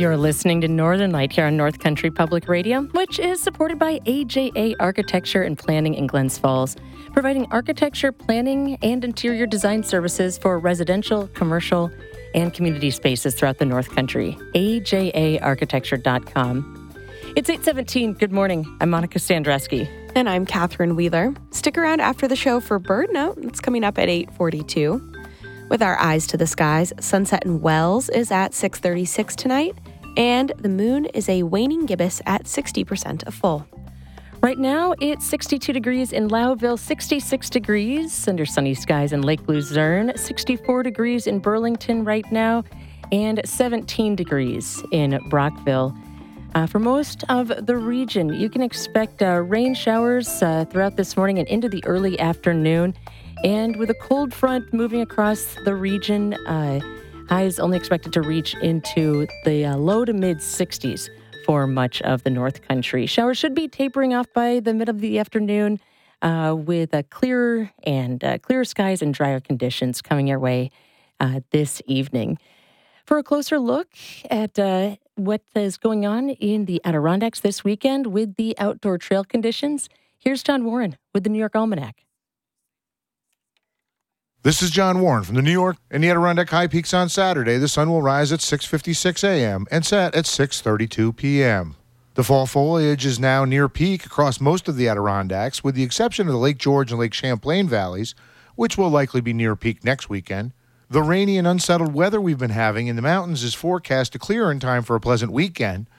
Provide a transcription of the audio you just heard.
You're listening to Northern Light here on North Country Public Radio, which is supported by AJA Architecture and Planning in Glens Falls, providing architecture, planning, and interior design services for residential, commercial, and community spaces throughout the North Country. AJAarchitecture.com. It's 8:17. Good morning. I'm Monica Sandreski. And I'm Catherine Wheeler. Stick around after the show for Bird Note. It's coming up at 8:42. With our eyes to the skies, sunset in Wells is at 6:36 tonight, and the moon is a waning gibbous at 60% of full. Right now, it's 62 degrees in Lowville, 66 degrees under sunny skies in Lake Luzerne, 64 degrees in Burlington right now, and 17 degrees in Brockville. For most of the region, you can expect rain showers throughout this morning and into the early afternoon. And with a cold front moving across the region, highs only expected to reach into the low to mid 60s for much of the North Country. Showers should be tapering off by the mid of the afternoon with clearer skies and drier conditions coming your way this evening. For a closer look at what is going on in the Adirondacks this weekend with the outdoor trail conditions, here's John Warren with the New York Almanac. This is John Warren from the New York and the Adirondack High Peaks on Saturday. The sun will rise at 6:56 a.m. and set at 6:32 p.m. The fall foliage is now near peak across most of the Adirondacks, with the exception of the Lake George and Lake Champlain valleys, which will likely be near peak next weekend. The rainy and unsettled weather we've been having in the mountains is forecast to clear in time for a pleasant weekend,